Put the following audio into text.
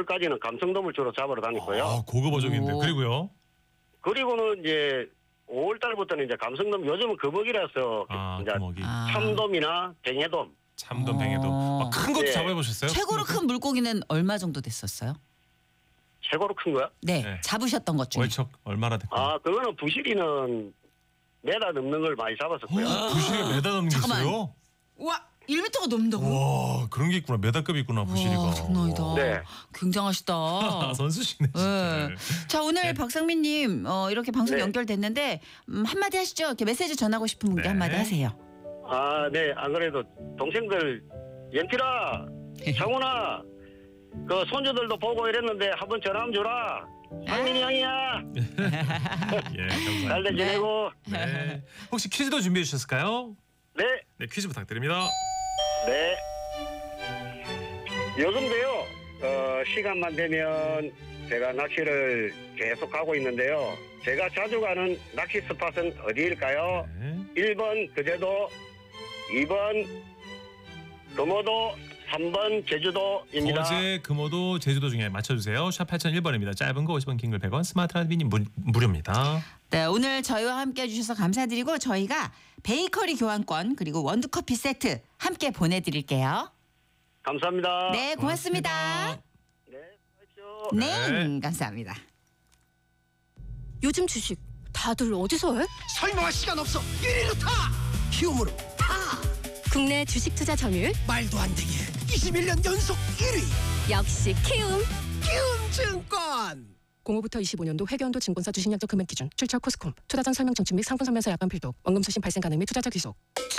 5월까지는 감성돔을 주로 잡으러 다녔고요. 아, 고급 어종인데. 오. 그리고요. 그리고는 이제 5월 달부터는 이제 감성돔 요즘은 금어기라서 아, 이제 금어기. 참돔이나 뱅에돔. 참돔, 뱅에돔. 큰 것도 네. 잡아보셨어요? 최고로 큰 물고기는 얼마 정도 됐었어요? 최고로 큰 거야? 네, 네. 잡으셨던 것 중에. 월척 얼마나 됐고? 아, 그거는 부시리는 메다 넘는 걸 많이 잡았었고요. 부시리가 메다 넘는 게 잠깐만. 있어요? 와, 1m가 넘는다고? 와, 그런 게 있구나. 메다급이 있구나, 부시리가. 와, 장난이다. 네. 굉장하시다. 아, 선수시네, 진짜. 네. 자, 오늘 네. 박상민님 이렇게 방송 네. 연결됐는데 한마디 하시죠. 이렇게 메시지 전하고 싶은 분께 네. 한마디 하세요. 아, 네. 안 그래도 동생들 연필아, 창훈아, 그 손주들도 보고 이랬는데 한번 전화 한번 줘라. 상민이 형이야. 예, 감사합니다. 잘들 지내고. 네. 혹시 퀴즈도 준비해 주셨을까요? 네. 네, 퀴즈 부탁드립니다. 네. 요즘도요. 시간만 되면 제가 낚시를 계속 가고 있는데요. 제가 자주 가는 낚시 스팟은 어디일까요? 네. 1번 그제도, 2번 금오도, 3번 제주도입니다. 거제, 금오도, 제주도 중에 맞춰주세요. 샵 8001번입니다. 짧은 거 50원, 긴 글 100원, 스마트 라디오는 무료입니다. 네, 오늘 저희와 함께 해주셔서 감사드리고 저희가 베이커리 교환권 그리고 원두커피 세트 함께 보내드릴게요. 감사합니다. 네, 고맙습니다. 네, 수고하십시오. 네, 네. 감사합니다. 요즘 주식 다들 어디서 해? 설명할 시간 없어. 1위로 타. 키움으로 타. 국내 주식 투자 점유율 말도 안 되게 21년 연속 1위. 역시 키움. 키움증권. 05부터 25년도 회계연도 증권사 주식약정 금액 기준 출처 코스콤 투자전 설명 청취 및 상품 설명서 약관 필독 원금 수신 발생 가능 및 투자자 귀속.